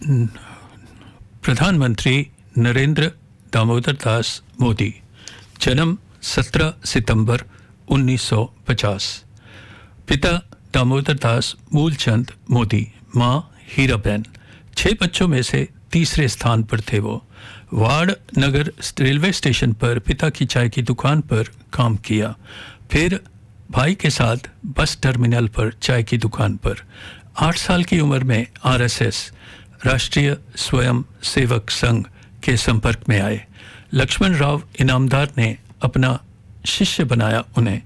प्रधानमंत्री नरेंद्र दामोदर दास मोदी, जन्म 17 सितंबर 1950। पिता दामोदर दास मूलचंद मोदी, माँ हीराबेन। 6 बच्चों में से तीसरे स्थान पर थे वो। वाड़ नगर रेलवे स्टेशन पर पिता की चाय की दुकान पर काम किया, फिर भाई के साथ बस टर्मिनल पर चाय की दुकान पर। 8 साल की उम्र में आरएसएस राष्ट्रीय स्वयं सेवक संघ के संपर्क में आए। लक्ष्मण राव इनामदार ने अपना शिष्य बनाया उन्हें।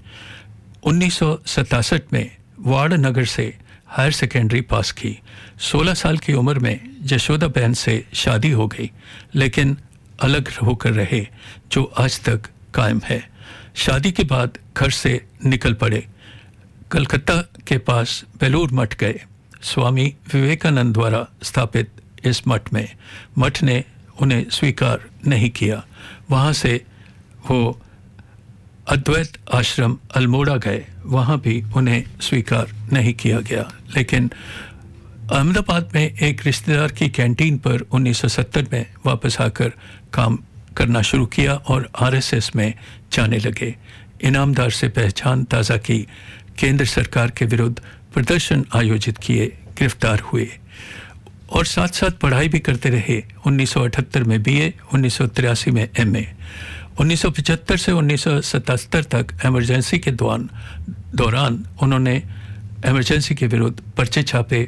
1967 में वाड़ नगर से हायर सेकेंडरी पास की। 16 साल की उम्र में जशोदा बहन से शादी हो गई, लेकिन अलग होकर रहे, जो आज तक कायम है। शादी के बाद घर से निकल पड़े। कलकत्ता के पास बेलूर मठ गए। स्वामी विवेकानंद द्वारा स्थापित इस मठ ने उन्हें स्वीकार नहीं किया। वहाँ से वो अद्वैत आश्रम अल्मोड़ा गए, वहाँ भी उन्हें स्वीकार नहीं किया गया। लेकिन अहमदाबाद में एक रिश्तेदार की कैंटीन पर 1970 में वापस आकर काम करना शुरू किया और आरएसएस में जाने लगे। इनामदार से पहचान ताज़ा की, केंद्र सरकार के विरुद्ध प्रदर्शन आयोजित किए, गिरफ्तार हुए और साथ साथ पढ़ाई भी करते रहे। 1978 में बीए, 1983 में एमए। 1975 से 1977 तक इमरजेंसी के दौरान उन्होंने इमरजेंसी के विरुद्ध पर्चे छापे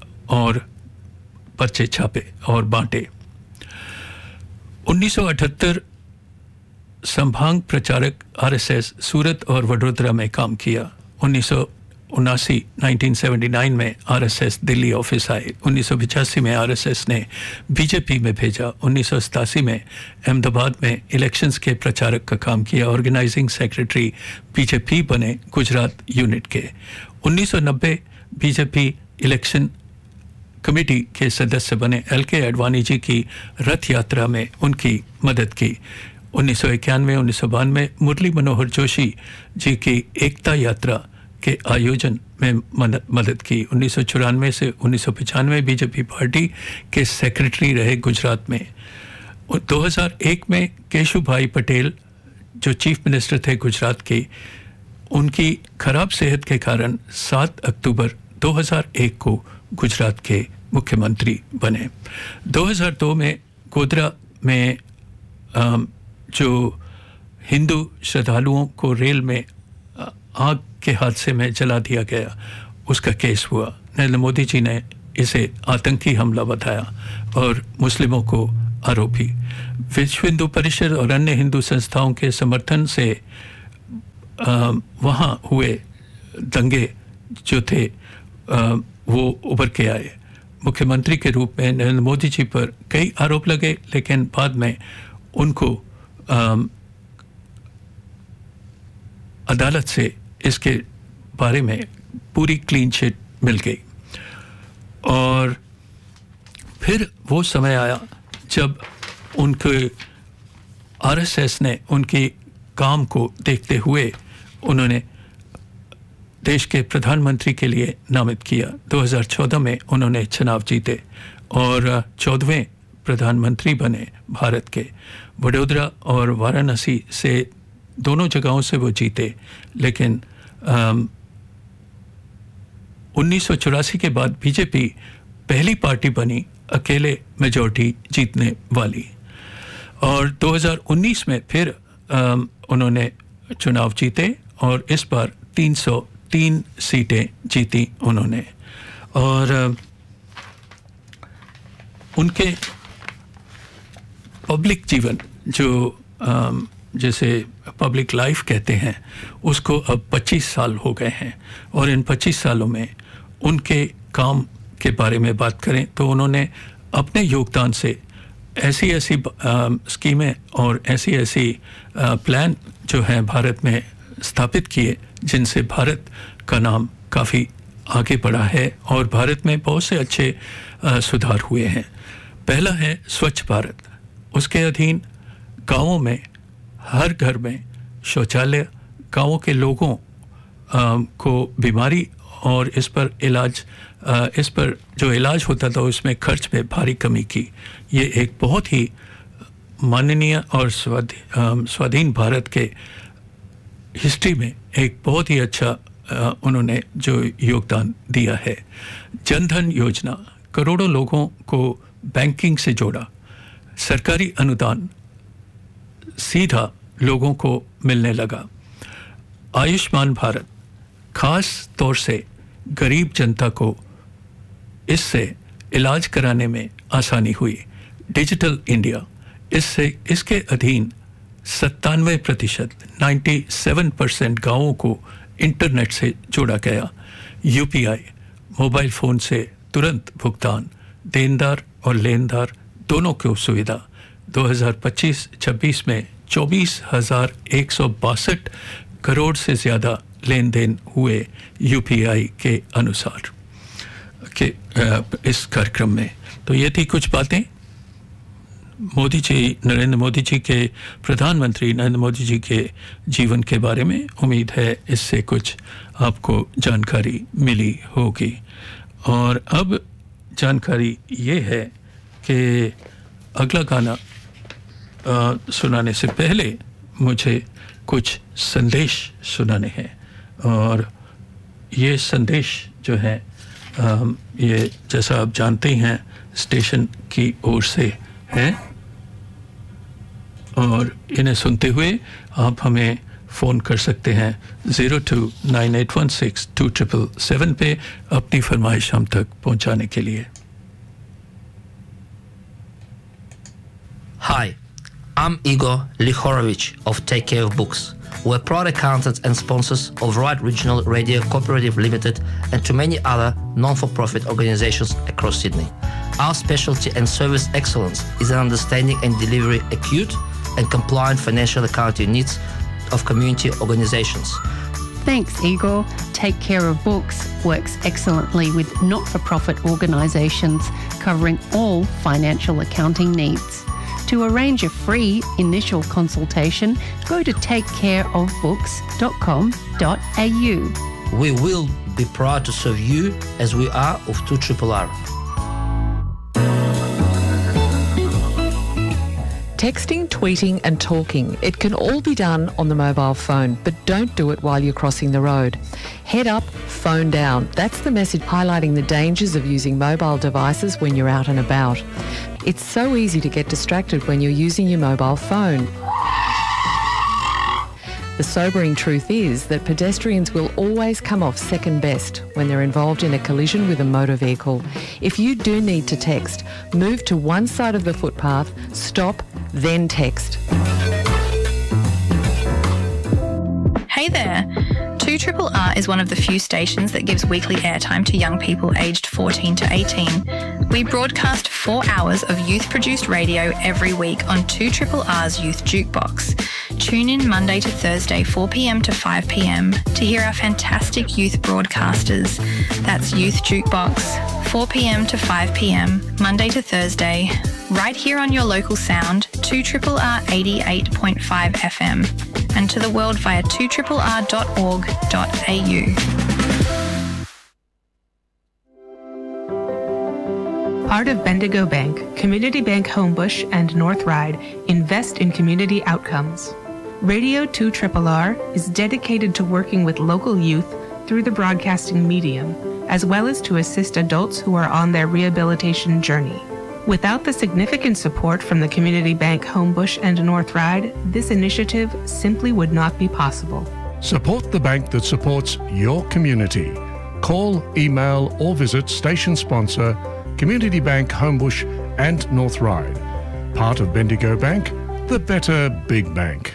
और बांटे। 1978 संभाग प्रचारक आरएसएस सूरत और वडोदरा में काम किया। 1979 में आरएसएस दिल्ली ऑफिस आए। 1985 में आरएसएस ने बीजेपी में भेजा। 1987 में अहमदाबाद में इलेक्शंस के प्रचारक का काम किया। ऑर्गेनाइजिंग सेक्रेटरी बीजेपी बने गुजरात यूनिट के। 1990 बीजेपी इलेक्शन कमेटी के सदस्य बने। एलके आडवाणी जी की रथ यात्रा में उनकी मदद की। 1991 1992 मुरली मनोहर जोशी जी की एकता यात्रा के आयोजन में मदद की। 1994 से 1995 बीजेपी पार्टी के सेक्रेटरी रहे गुजरात में। 2001 में केशुभाई पटेल जो चीफ मिनिस्टर थे गुजरात के, उनकी खराब सेहत के कारण 7 अक्टूबर 2001 को गुजरात के मुख्यमंत्री बने। 2002 में गोधरा में जो हिंदू श्रद्धालुओं को रेल में आग के हादसे में जला दिया गया, उसका केस हुआ। नरेंद्र मोदी जी ने इसे आतंकी हमला बताया और मुस्लिमों को आरोपी। विश्व हिंदू परिषद और अन्य हिंदू संस्थाओं के समर्थन से वहाँ हुए दंगे जो थे वो उभर के आए। मुख्यमंत्री के रूप में नरेंद्र मोदी जी पर कई आरोप लगे, लेकिन बाद में उनको अदालत से इसके बारे में पूरी क्लीन चिट मिल गई। और फिर वो समय आया जब उनके आरएसएस ने उनके काम को देखते हुए उन्होंने देश के प्रधानमंत्री के लिए नामित किया। 2014 में उन्होंने चुनाव जीते और 14वें प्रधानमंत्री बने भारत के। वडोदरा और वाराणसी से दोनों जगहों से वो जीते, लेकिन 1984 के बाद बीजेपी पहली पार्टी बनी अकेले मेजॉरिटी जीतने वाली। और 2019 में फिर उन्होंने चुनाव जीते और इस बार 303 सीटें जीती उन्होंने। और उनके पब्लिक जीवन जो जैसे पब्लिक लाइफ कहते हैं, उसको अब 25 साल हो गए हैं। और इन 25 सालों में उनके काम के बारे में बात करें तो उन्होंने अपने योगदान से ऐसी स्कीमें और ऐसी प्लान जो हैं भारत में स्थापित किए, जिनसे भारत का नाम काफ़ी आगे बढ़ा है और भारत में बहुत से अच्छे सुधार हुए हैं। पहला है स्वच्छ भारत। उसके अधीन गांवों में हर घर में शौचालय, गांवों के लोगों को बीमारी और इस पर इलाज इस पर जो इलाज होता था उसमें खर्च में भारी कमी की। ये एक बहुत ही माननीय और स्वाधीन भारत के हिस्ट्री में एक बहुत ही अच्छा उन्होंने जो योगदान दिया है। जनधन योजना करोड़ों लोगों को बैंकिंग से जोड़ा। सरकारी अनुदान सीधा लोगों को मिलने लगा। आयुष्मान भारत खास तौर से गरीब जनता को इससे इलाज कराने में आसानी हुई। डिजिटल इंडिया इसके अधीन 97% 97% गाँवों को इंटरनेट से जोड़ा गया। यूपीआई मोबाइल फ़ोन से तुरंत भुगतान, देनदार और लेनदार दोनों को सुविधा। 2025-26 में 24,162 करोड़ से ज़्यादा लेन देन हुए यूपीआई के अनुसार के इस कार्यक्रम में। तो ये थी कुछ बातें मोदी जी, नरेंद्र मोदी जी के, प्रधानमंत्री नरेंद्र मोदी जी के जीवन के बारे में। उम्मीद है इससे कुछ आपको जानकारी मिली होगी। और अब जानकारी ये है कि अगला गाना सुनाने से पहले मुझे कुछ संदेश सुनाने हैं। और ये संदेश जो है ये जैसा आप जानते हैं स्टेशन की ओर से है, और इन्हें सुनते हुए आप हमें फ़ोन कर सकते हैं 0298162777 पे अपनी फरमाइश हम तक पहुंचाने के लिए। Hi, I'm Igor Likhorovich of Take Care of Books. We're proud accountants and sponsors of Right Regional Radio Cooperative Limited and to many other non-for-profit organizations across Sydney. Our specialty and service excellence is in understanding and delivering acute and compliant financial accounting needs of community organizations. Thanks, Igor. Take Care of Books works excellently with not-for-profit organisations covering all financial accounting needs. To arrange a free initial consultation, go to takecareofbooks.com.au. We will be proud to serve you as we are of 2RRR. Texting, tweeting and talking, it can all be done on the mobile phone, but don't do it while you're crossing the road. Head up, phone down. That's the message highlighting the dangers of using mobile devices when you're out and about. It's so easy to get distracted when you're using your mobile phone. The sobering truth is that pedestrians will always come off second best when they're involved in a collision with a motor vehicle. If you do need to text, move to one side of the footpath, stop, then text. Hey there! 2RRR is one of the few stations that gives weekly airtime to young people aged 14 to 18. We broadcast 4 hours of youth-produced radio every week on 2RRR's Youth Jukebox. Tune in Monday to Thursday 4 p.m. to 5 p.m. to hear our fantastic youth broadcasters. That's Youth Jukebox, 4 p.m. to 5 p.m. Monday to Thursday, right here on your local sound, 2RRR 88.5 FM, and to the world via 2rrr.org.au. Part of Bendigo Bank, Community Bank Homebush and North Ryde invest in community outcomes. Radio 2RRR is dedicated to working with local youth through the broadcasting medium, as well as to assist adults who are on their rehabilitation journey. Without the significant support from the Community Bank Homebush and North Ryde, this initiative simply would not be possible. Support the bank that supports your community. Call, email or visit station sponsor Community Bank Homebush and North Ryde. Part of Bendigo Bank, the better big bank.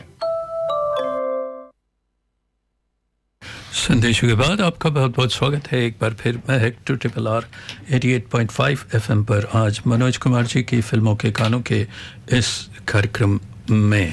संदेशों के बाद आपका बहुत बहुत स्वागत है एक बार फिर। मैं 2RRR 88.5 FM पर आज मनोज कुमार जी की फिल्मों के गानों के इस कार्यक्रम में।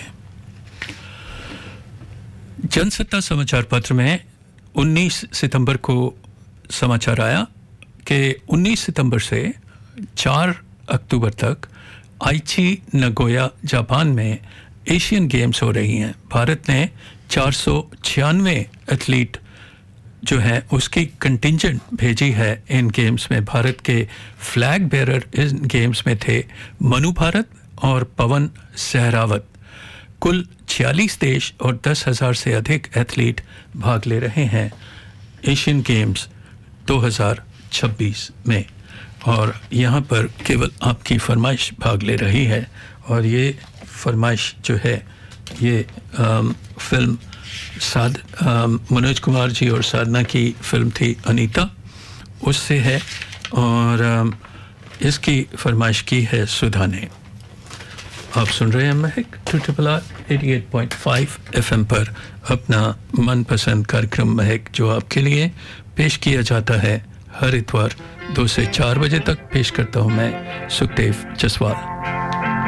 जनसत्ता समाचार पत्र में 19 सितंबर को समाचार आया कि 19 सितंबर से 4 अक्टूबर तक आइची नगोया जापान में एशियन गेम्स हो रही हैं। भारत ने 496 एथलीट जो है उसकी कंटिंजेंट भेजी है इन गेम्स में। भारत के फ्लैग बेरर इन गेम्स में थे मनु भारत और पवन सहरावत। कुल 46 देश और 10,000 से अधिक एथलीट भाग ले रहे हैं एशियन गेम्स 2026 में। और यहाँ पर केवल आपकी फरमाइश भाग ले रही है, और ये फरमाइश जो है ये फिल्म मनोज कुमार जी और साधना की फिल्म थी अनीता, उससे है। और इसकी फरमाइश की है सुधा ने। आप सुन रहे हैं महक 88.5 FM पर अपना मनपसंद कार्यक्रम महक, जो आपके लिए पेश किया जाता है हर इतवार 2 से 4 बजे तक। पेश करता हूं मैं सुखदेव जसवाल।